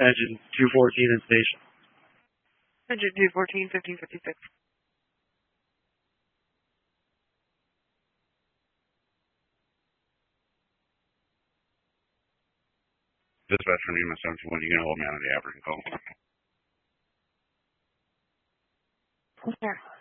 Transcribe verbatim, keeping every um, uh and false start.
Engine two fourteen in station. Engine two fourteen, fifteen fifty-six. Dispatch from U M S seventy-one, you can hold me on the average call. Sure.